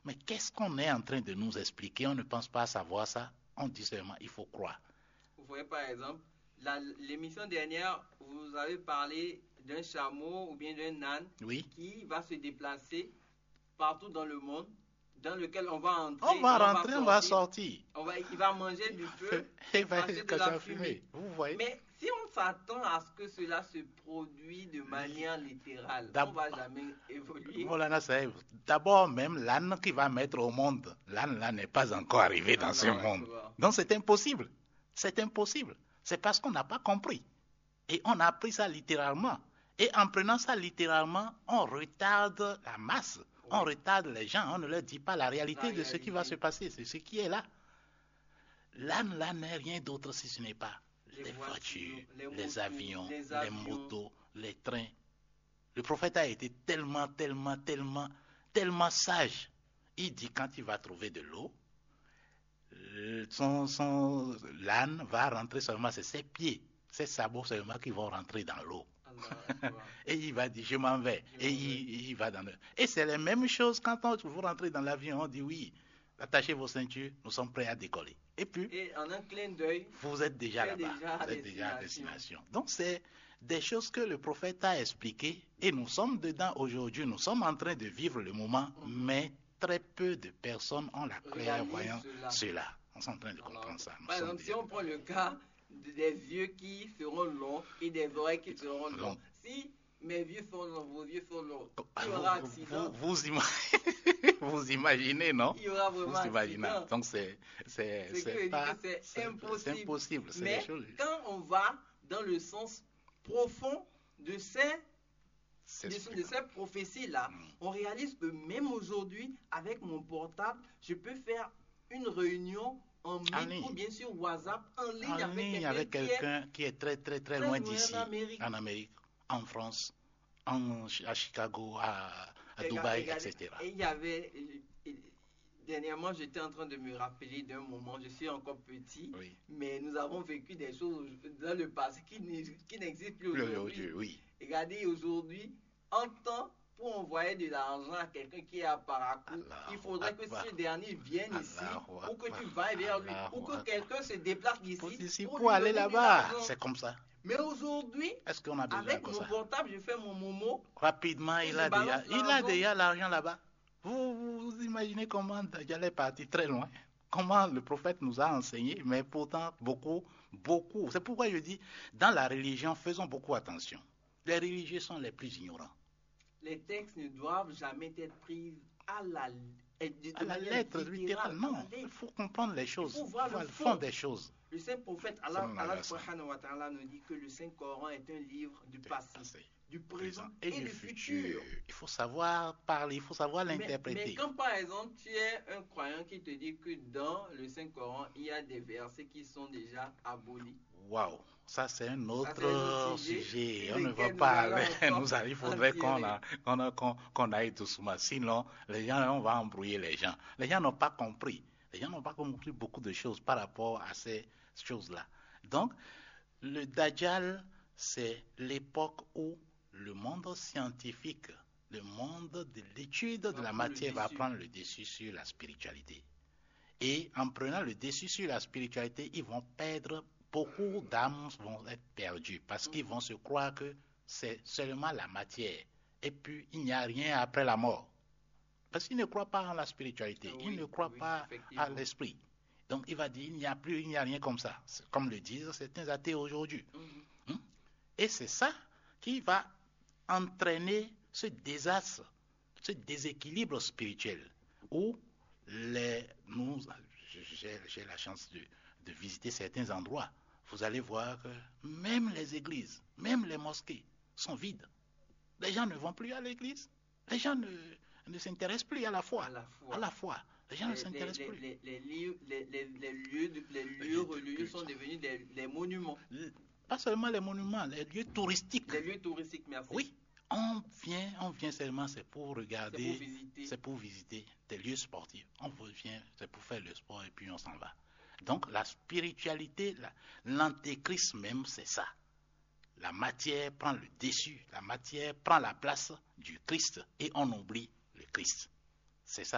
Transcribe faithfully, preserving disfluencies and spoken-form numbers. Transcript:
Mais qu'est-ce qu'on est en train de nous expliquer? On ne pense pas savoir ça. On dit seulement, il faut croire. Vous voyez par exemple, la, l'émission dernière, vous avez parlé d'un chameau ou bien d'un âne Oui. qui va se déplacer partout dans le monde, dans lequel on va entrer, On va on rentrer, va on va sortir. sortir. On va, il va manger du feu Et et va passer de la fumée. fumée. Vous voyez? Mais si on s'attend à ce que cela se produise de manière littérale, on ne va jamais évoluer. Voilà, c'est d'abord même l'âne qui va mettre au monde. L'âne là n'est pas encore arrivé dans ce monde. Donc c'est impossible. C'est impossible. C'est parce qu'on n'a pas compris. Et on a pris ça littéralement. Et en prenant ça littéralement, on retarde la masse. Oui. On retarde les gens. On ne leur dit pas la réalité la de réalité. Ce qui va se passer. C'est ce qui est là. L'âne là n'est rien d'autre si ce n'est pas les, les voitures, les, les, motos, avions, les avions, les motos, les trains. Le prophète a été tellement, tellement, tellement, tellement sage. Il dit quand il va trouver de l'eau, son, son, l'âne va rentrer seulement, c'est ses pieds, ses sabots seulement qui vont rentrer dans l'eau. Et il va dire, je m'en vais. Je et il, il va dans le... Et c'est la même chose quand on, vous rentrez dans l'avion, on dit oui, attachez vos ceintures, nous sommes prêts à décoller. Et puis, et en un clin d'œil, vous êtes déjà là-bas, déjà vous êtes déjà à destination. Donc c'est des choses que le prophète a expliquées et nous sommes dedans aujourd'hui, nous sommes en train de vivre le moment, mm-hmm. mais très peu de personnes ont la clairvoyance cela. cela. On est en train de comprendre Alors, ça. Nous par exemple, si on prend le cas des yeux qui seront longs et des oreilles qui seront longues, long. si mes yeux sont longs, vos yeux sont longs, il y aura accident. Vous, vous, imaginez, vous imaginez, non? Il y aura vraiment vous imaginez. accident. Donc c'est, c'est, c'est pas, c'est, c'est impossible. C'est impossible. C'est Mais des choses... quand on va dans le sens profond de ces De, de ces prophéties-là, mm. on réalise que même aujourd'hui, avec mon portable, je peux faire une réunion en ligne ou bien sur WhatsApp en ligne, en avec, ligne quelqu'un avec quelqu'un qui, qui est très très très, très loin d'ici, en Amérique. en Amérique, en France, en, à Chicago, à, à et Dubaï, regardez, et cetera. Et il y avait, dernièrement, j'étais en train de me rappeler d'un moment, je suis encore petit, oui. mais nous avons vécu des choses dans le passé qui, qui n'existent plus aujourd'hui. Oui. Regardez, aujourd'hui, en temps pour envoyer de l'argent à quelqu'un qui est à Parakou, il faudrait que ce dernier vienne Allah, ici, Allah, ou que tu vailles vers lui, Allah, ou que Allah, quelqu'un se déplace d'ici pour, pour aller là-bas. C'est comme ça. Mais aujourd'hui, est-ce qu'on a besoin avec de mon ça? portable, je fais mon momo. Rapidement, il a, déjà, il a déjà l'argent là-bas. Vous, vous, vous imaginez comment j'allais partir très loin? Comment le prophète nous a enseigné, mais pourtant beaucoup, beaucoup. C'est pourquoi je dis, dans la religion, faisons beaucoup attention. Les religieux sont les plus ignorants. Les textes ne doivent jamais être pris à la, de, à la lettre littérale. Non, il faut comprendre les choses. Il faut voir le fond des choses. Le Saint-Prophète Allah, Allah subhanahu wa ta'ala nous dit que le Saint-Coran est un livre du passé, passé du présent et, et du futur. futur. Il faut savoir parler, il faut savoir l'interpréter. Mais, mais quand par exemple tu es un croyant qui te dit que dans le Saint-Coran, il y a des versets qui sont déjà abolis. Waouh, ça c'est un autre, un autre sujet. sujet. On ne va pas aller. Nous, il faudrait qu'on, a, qu'on, a, qu'on, qu'on aille doucement. Sinon, les gens, on va embrouiller les gens. Les gens n'ont pas compris. Les gens n'ont pas compris beaucoup de choses par rapport à ces choses-là. Donc, le Dajjal, c'est l'époque où le monde scientifique, le monde de l'étude de la matière va prendre le dessus sur la spiritualité. Et en prenant le dessus sur la spiritualité, ils vont perdre, beaucoup d'âmes vont être perdues parce qu'ils vont se croire que c'est seulement la matière. Et puis, il n'y a rien après la mort. Parce qu'ils ne croient pas en la spiritualité, oui, ils ne croient oui, pas à l'esprit. Donc, il va dire, il n'y a plus, il n'y a rien comme ça. Comme le disent certains athées aujourd'hui. Mm-hmm. Hum? Et c'est ça qui va entraîner ce désastre, ce déséquilibre spirituel où les, nous, j'ai, j'ai la chance de, de visiter certains endroits. Vous allez voir que même les églises, même les mosquées sont vides. Les gens ne vont plus à l'église. Les gens ne, ne s'intéressent plus à la foi. À la foi. À la foi. Les gens les, ne s'intéressent les, plus. Les, les, les, les, les, les lieux, les lieux religieux sont devenus des, des monuments. Pas seulement les monuments, les lieux touristiques. Les lieux touristiques, merci. Oui, on vient, on vient seulement, c'est pour regarder, c'est pour visiter, c'est pour visiter des lieux sportifs. On vient, c'est pour faire le sport et puis on s'en va. Donc la spiritualité, la, l'antéchrist même, c'est ça. La matière prend le dessus, la matière prend la place du Christ et on oublie le Christ. C'est ça.